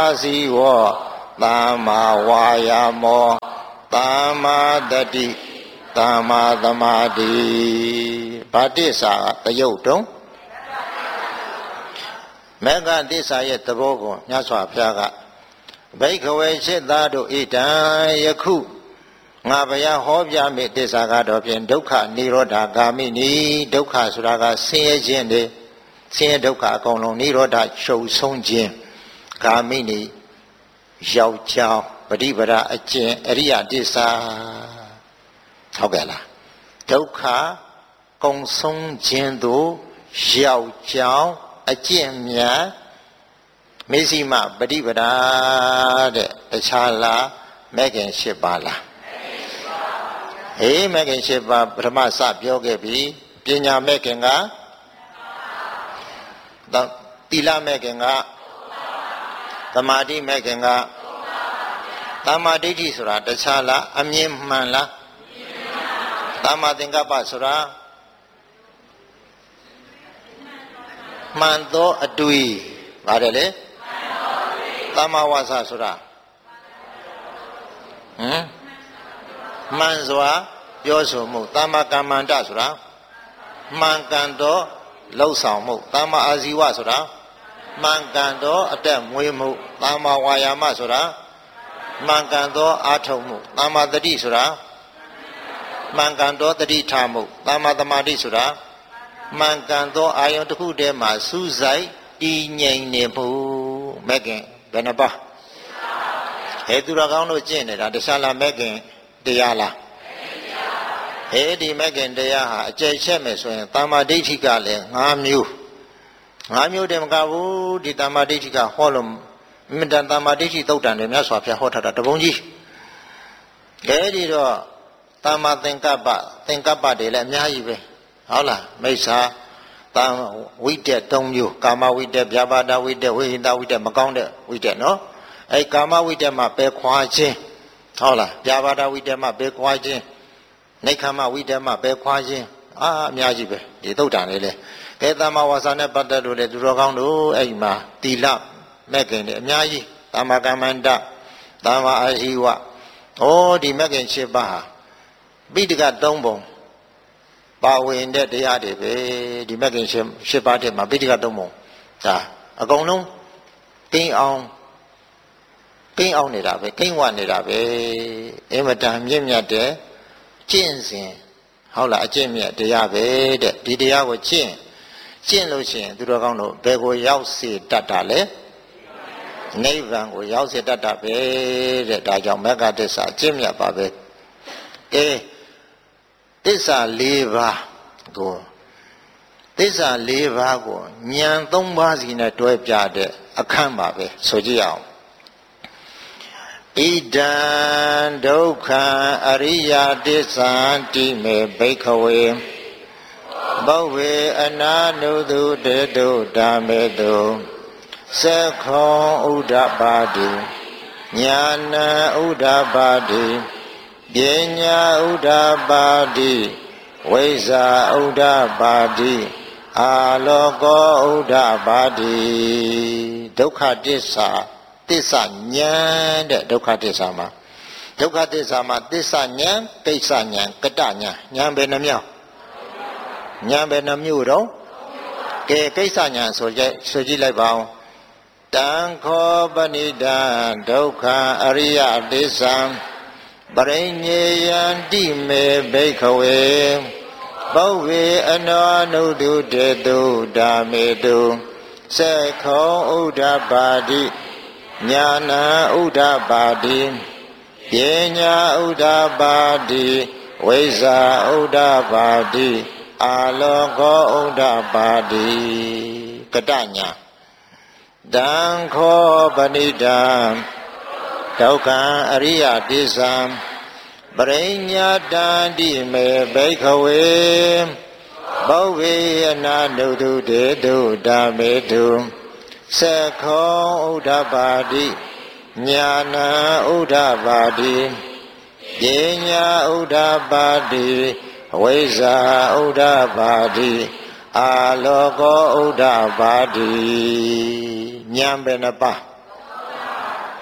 စီဝောသမ္မာဝါယာမောသမ္မာတတိသမ္မာသမာဓိဗာတိစာတယုတ်တုံးမေဃတိစာရဲ့သဘောကိုမြတ်စွာဘုရားကဘိက္ခဝေစိတ္တတို့ဣဒံယခုငါဘုရားဟောပြမိသစ္စာကတော့ဖြင့်ဒုက္ခនិရောဓဂာမိနိဒုက္ခဆိုတာကဆင်းရဲခြင်းတွေဆင်းရဲဒုက္ခအကုန်လုံးនិရောဓချုပ်ဆုံးခြင်းဂာမိနိရောက်ကြောင်းပฏิပဒါအကျင့်အရိယသစ္စာဟုတ်ကဲ့လားဒုက္ခကုံဆုံးခြင်းတို့ရောက်ကြောင်းအကျင့်များမေဇိမပฏิပဒါတဲ့တခြားလားမဲခင်၈ပါးလားဟေးမဲခင်၈ပါးပထမစပြောခဲ့ပြီပညာမဲခင်ကသီလမဲခင်ကသမာဓိမဲခင်ကသမ္မာဒိဋ္ဌိဆိုတာတခြားလားအမြင်မှန်လားသမ္မာသင်္ကပ္ပဆိုတာမှန်သောအတွေ့ပါတယ်လေသမ္မာဝါစာဆိုတာမှန်စွာပြောဆိုမှုသမ္မာကမ္မန္တဆိုတာမှန်ကန်သောလှုပ်ဆောင်မှုသမ္မာအာဇီဝဆိုတာမှန်ကန်သောအတက်မွေးမှုသမ္မာဝါယာမဆိုတာမှန်ကန်သောအာထုံမှုသမ္မာတတိဆိုတာမှန်ကန်သောတတိထားမှုသမ္မာသမာဓိဆိုတာမှန်ကန်သောအာယုန်တစ်ခုတည်းမှာစူးစိုက်တည်ငြိမ်နေမှုမဲ့ခင်ဘယ်နှပါဟဲ့သူတော်ကောင်းတို့ကျင့်နေတာတခြားလားမဲ့ခင်တရားလားဟဲ့ဒီမဲ့ခင်တရားဟာအကျယ်ချက်မယ်ဆိုရင်သမ္မာဒိဋ္ဌိကလည်း၅မျိုးတည်းမကဘူးဒီသမ္မာဒိဋ္ဌိကဟောလို့မြတ်သမ္မာဒိဋ္ဌိသုတ်တန်တွေမြတ်စွာဘုရားဟောထားတာတပုံကြီးအဲဒီတော့သမ္မာသင်္ကပ္ပတွေလည်းအများကြီးပဲဟုတ်လားမိစ္ဆာသံဝိတ္တ၃မျိုးကာမဝိတ္တဗျာပါဒဝိတ္တဝိဟိတဝိတ္တမကောင်းတဲ့ဝိတ္တနော်အဲကာမဝိတ္တမှာပယ်ခွာခြင်းဟုတ်လားဗျာပါဒဝိတ္တမှာပယ်ခွာခြင်းနိခမဝိတ္တမှာပယ်ခွာခြင်းအများကြီးပဲဒီသုတ်တန်လေးလေကဲသမ္မာဝါစာနဲ့ပတ်သက်လို့လေသူတော်ကောင်းတို့အဲ့မှာသီလမဲ့ခင်တွေအများကြီးသမ္မာကမ္မန္တသမ္မာအာဇီဝဒီမဲ့ခင်၈ပါးဟာပိဋက၃ပုံပါဝင်တဲ့တရားတွေပဲဒီမဲ့ခင်၈ပါးတည်းမှာပိဋက၃ပုံဒါအကုန်လုံးကိန်းအောင်နေတာပဲကိန်းဝနေတာပဲအင်မတန်မြင့်မြတ်တဲ့ကျင့်စဉ်ဟုတ်လားအကျင့်မြတ်တရားပဲတဲ့ဒီတရားကိုကျင့်လို့ရှိရင်သူတော်ကောင်းတို့ဘယ်ကိုရောက်စေတတ်တာလဲနိဗ္ဗာန်ကိုရောက်စေတတ်တာပဲတဲ့ဒါကြောင့်မဂ္ဂသစ္စာအကျင့်မြတ်ပါပဲသစ္စာ၄ပါးကိုဉာဏ်၃ပါးစီနဲ့တွဲပြတဲ့အခန်းပါပဲဆိုကြည့်အောင်ဣဒံဒုက္ခံအရိယသစ္စာတိမေဘိက္ခဝေဘဝေအနာနုတုတေတုဓမ္မေတုသက္ခောဥဒ္ဓပါတိညာဏဥဒ္ဓပါတိပညာဥဒ္ဓပါတိဝိဇ္ဇာဥဒ္ဓပါတိအာလောကောဥဒ္ဓပါတိဒုက္ခသစ္စာဉာဏ်တဲ့ဒုက္ခသစ္စာမှာသစ္စာဉာဏ်ကိစ္စဉာဏ်ကတ္တဉာဏ်ဉာဏ်ပဲနှမျိုးတော့ကဲကိစ္စဉာဏ်ဆိုကြည့်လိုက်ပါဦးတံခောပဏိတံဒုက္ခအရိယသစ္စာပရိညေယံတိမေဘိက္ခဝေဘဝေအနောနုတုတေတုဓမ္မေတုသက္ခောဥဒ္ဓပါတိညာဏဥဒ္ဓပါတိပညာဥဒ္ဓပါတိဝိဇ္ဇာဥဒ္ဓပါတိအာလောကောဥဒ္ဓပါတိကတ္တညာတံခောပဏိတံဒုက္ခံအရိယသစ္စာပရိညာတံတိမေဘိက္ခဝေဘဝေအနာနုတုတေတုဓမ္မေတုသက္ခောဥဒ္ဓပါတိညာဏဥဒ္ဓပါတိပညာဥဒ္ဓပါတိဝိဇ္ဇာဥဒ္ဓပါတိအာလောကောဥဒ္ဓပါတိဉာဏ်ပဲနှပါ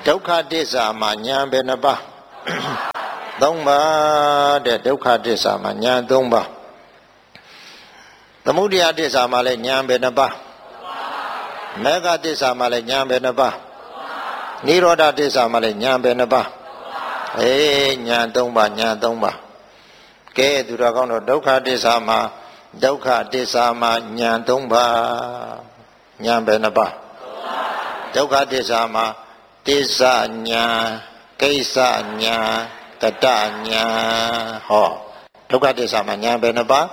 ဒုက္ခသစ္စာမှာဉာဏ်ပဲနှစ်ပါးသုံးပါးတဲ့ဒုက္ခသစ္စာမှာဉာဏ်သုံးပါးသမုဒယသစ္စာမှာလည်းဉာဏ်ပဲနှစ်ပါးမေဃသစ္စာမှာလည်းဉာဏ်ပဲနှစ်ပါးနိရောဓသစ္စာမှာလည်းဉာဏ်ပဲနှစ်ပါးဉာဏ်သုံးပါးဉာဏ်သုံးပါးကဲသူတော်ကောင်းတို့ဒုက္ခသစ္စာမှာဒုက္ခသစ္စာမှာဉာဏ်သုံးပါးဉာဏ်ပဲနှစ်ပါးဒုက္ခသစ္စာမှာသစ္စာဉာဏ်ကိစ္စဉာဏ်တတဉာဏ်ဟောဒုက္ခသစ္စာမှာဉာဏ်ပဲနှစ်ပါး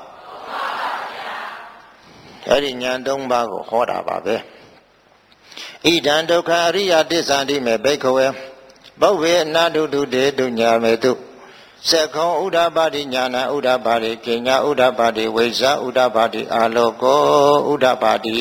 အဲ့ဒီဉာဏ်သုံးပါးကိုဟောတာပါပဲဣဒံဒုက္ခအရိယသစ္စာတိမေဘိက္ခဝေပုဗ္ဗေအနာတုတုတေတုညာမေတုသက္ခောဥဒ္ဓပါတိညာဏဥဒ္ဓပါတိပညာဥဒ္ဓပါတိဝိဇ္ဇာဥဒ္ဓပါတိအာလောကောဥဒ္ဓပါတိ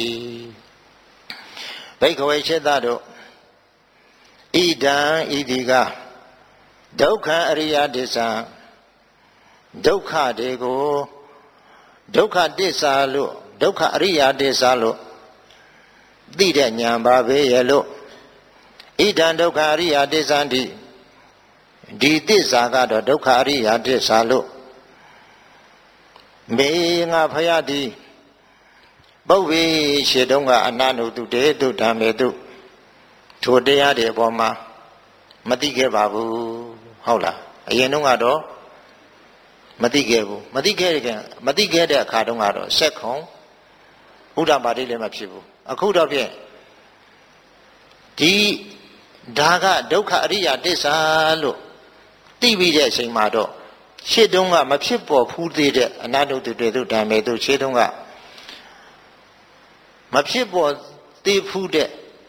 ဘိက္ခဝေစေတတို့ဣဒံဣတိကဒုက္ခအရိယသစ္စာဒုက္ခတွေကိုဒုက္ခသစ္စာလို့ဒုက္ခအရိယသစ္စာလို့သိတဲ့ဉာဏ်ပါပဲရဲ့လို့ဣဒံဒုက္ခအရိယသစ္စာတိဒီသစ္စာကတော့ဒုက္ခအရိယသစ္စာလို့မေငါဖယားသည်ပုဗ္ဗေရှေတုံးကအနာနုတုတေတုဓမ္မေတုထိုတရားတွေအပေါ်မှာမသိခဲ့ပါဘူးဟုတ်လားအရင်တုန်းကတော့မသိခဲ့ဘူးမသိခဲ့တဲ့အခါတုန်းကတော့စက္ခုံဥဒ္ဓပါတိလည်းမဖြစ်ဘူးအခုတော့ဖြင့်ဒီဒါကဒုက္ခအရိယသစ္စာလို့သိပြီးတဲ့အချိန်မှာတော့ရှေ့တုန်းကမဖြစ်ပေါ်ဖူးသေးတဲ့အနာတုတေတုဓမ္မေတုရှေ့တုန်းကမဖြစ်ပေါ်သေးဖူးတဲ့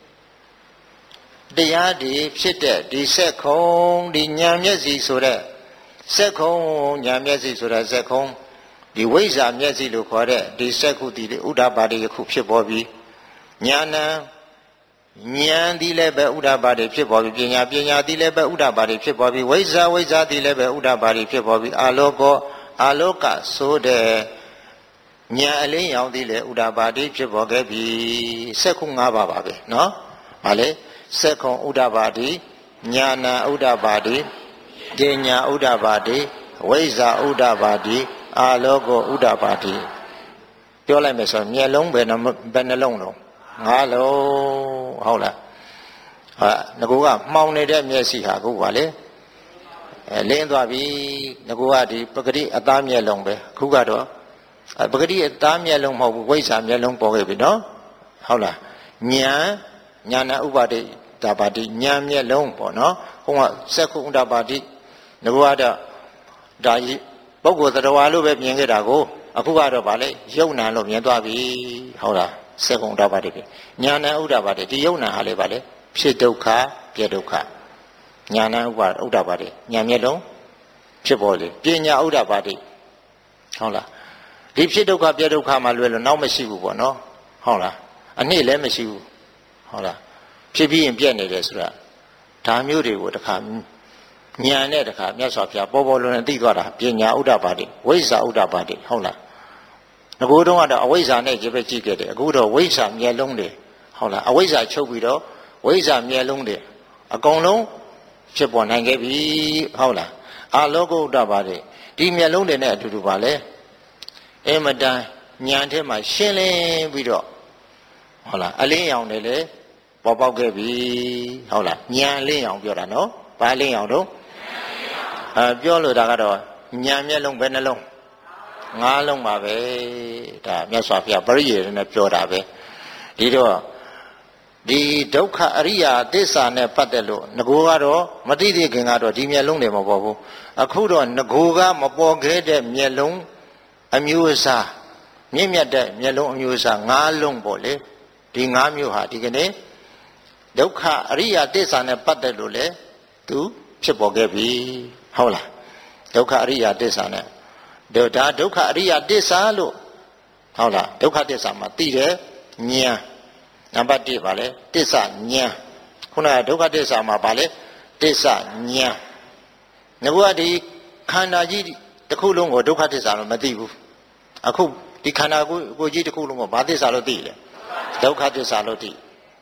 တရားတွေဖြစ်တဲ့ဒီစက္ခုံဒီဉာဏ်မျက်စိဆိုတဲ့စက္ခုံဉာဏ်မျက်စိဆိုတဲ့စက္ခုံဒီဝိဇ္ဇာမျက်စိလို့ခေါ်တဲ့ဒီစက္ခုတိဥဒ္ဓပါတိယခုဖြစ်ပေါ်ပြီးဉာဏ်ဉာဏ်ဒီလည်းပဲဥဒ္ဓပါတိဖြစ်ပေါ်ပြီးပညာဒီလည်းပဲဥဒ္ဓပါတိဖြစ်ပေါ်ပြီးဝိဇ္ဇာဒီလည်းပဲဥဒ္ဓပါတိဖြစ်ပေါ်ပြီးအာလောကဆိုတဲ့ဉာဏ်အလင်းရောင်ဒီလည်းဥဒ္ဓပါတိဖြစ်ပေါ်ခဲ့ပြီစက္ခု၅ပါးပါပဲเนาะဗာလေစက္ခုံဥဒ္ဓပါတိဉာဏဥဒ္ဓပါတိပညာဥဒ္ဓပါတိဝိဇ္ဇာဥဒ္ဓပါတိအာလောကောဥဒ္ဓပါတိပြောလိုက်မယ်ဆိုရင်မျက်လုံးပဲနှလုံးလုံး၅လုံးဟုတ်လားဟာငကူကမှောင်နေတဲ့မျက်စိဟာအခုပါလေလင်းသွားပြီငကူကဒီပဂတိအသားမျက်လုံးပဲအခုကတော့ပဂတိအသားမျက်လုံးမဟုတ်ဘူးဝိဇ္ဇာမျက်လုံးပေါ်ခဲ့ပြီနော်ဟုတ်လားဉာဏဥပါတိဒါပါတိဉာဏ်မျက်လုံးပေါ့နော်ဟိုကစက္ခုဥဒ္ဓပါတိငကူကတော့ဒါပုဂ္ဂိုလ်သတ္တဝါလို့ပဲမြင်ခဲ့တာကိုအခုကတော့ဗာလေယုံနာလို့မြင်သွားပြီဟုတ်လားစက္ခုံဥဒ္ဓပါတိဉာဏဥဒ္ဓပါတိဒီယုံနာဟာလေဗာလေဖြစ်ဒုက္ခပြဒုက္ခဉာဏဥဒ္ဓပါတိဉာဏ်မျက်လုံးဖြစ်ပေါ်လေပညာဥဒ္ဓပါတိဟုတ်လားဒီဖြစ်ဒုက္ခပြဒုက္ခမှာလွယ်လို့နောက်မရှိဘူးပေါ့နော်ဟုတ်လားအနည်းလည်းမရှိဘူးဟုတ်လားဖြစ်ပြီးရင်ပြက်နေတယ်ဆိုတာဒါမျိုးတွေကိုတခါဉာဏ်နဲ့တခါမြတ်စွာဘုရားပေါ်ပေါ်လွန်လွန်သိသွားတာပညာဥဒ္ဓပါတိဝိဇ္ဇာဥဒ္ဓပါတိဟုတ်လားငကိုတုန်းကတော့အဝိဇ္ဇာနဲ့ကြည့်ပဲကြည့်ခဲ့တယ်အခုတော့ဝိဇ္ဇာမျက်လုံးတွေဟုတ်လားအဝိဇ္ဇာချုပ်ပြီးတော့ဝိဇ္ဇာမျက်လုံးတွေအကုန်လုံးဖြစ်ပေါ်နိုင်ခဲ့ပြီဟုတ်လားအာလောကုတ္တပါတိဒီမျက်လုံးတွေနဲ့အတူတူပါလေအမတန်ဉာဏ်ထဲမှာရှင်းလင်းပြီးတော့ဟုတ်လားအလင်းရောင်တွေလေပေါ်ပေါက်ခဲ့ပြီဟုတ်လားဉာဏ်လင်းရောင်ပြောတာနော်ဘာလင်းရောင်တော့ပြောလို့ဒါကတော့ဉာဏ်မျက်လုံးပဲနှလုံး၅လုံးပါပဲဒါမြတ်စွာဘုရားပရိယေနဲ့ပြောတာပဲဒီတော့ဒီဒုက္ခအရိယာသစ္စာနဲ့ပတ်သက်လို့ငကိုကတော့မသိသေးခင်ကတော့ဒီမျက်လုံးတွေမပေါ်ဘူးအခုတော့ငကိုကမပေါ်ခဲ့တဲ့မျက်လုံးအမျိုးအစားမြင့်မြတ်တဲ့မျက်လုံးအမျိုးအစား၅လုံးပေါ့လေဒီ၅မျိုးဟာဒီကနေ့ဒုက္ခအရိယာသစ္စာနဲ့ပတ်သက်လို့လေသူဖြစ်ပေါ်ခဲ့ပြီဟုတ်လားဒုက္ခအရိယာသစ္စာနဲ့ဒါဒုက္ခအရိယာသစ္စာလို့ဟုတ်လားဒုက္ခသစ္စာမှာသိတယ်ဉာဏ်နံပါတ်1ပါလေသစ္စာဉာဏ်ခုနကဒုက္ခသစ္စာမှာပါလေသစ္စာဉာဏ်ငါကဒီခန္ဓာကြီးတစ်ခုလုံးကိုဒုက္ခသစ္စာလို့မသိဘူးအခုဒီခန္ဓာကိုယ်ကြီးတစ်ခုလုံးကိုဘာသစ္စာလို့သိလဲဒုက္ခသစ္စာလို့သိဒ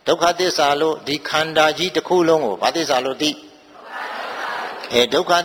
ဒုက္ခသစ္စာလို့ဒီခန္ဓာကြီးတစ်ခုလုံးကိုဘာသစ္စာလို့သိဒုက္ခ